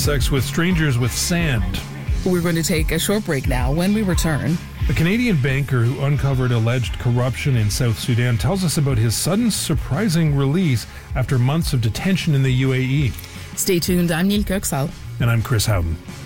sex with strangers with sand. We're going to take a short break now. When we return, A Canadian banker who uncovered alleged corruption in South Sudan tells us about his sudden, surprising release after months of detention in the UAE. stay tuned. I'm Neil Kirksall. And I'm Chris Howden.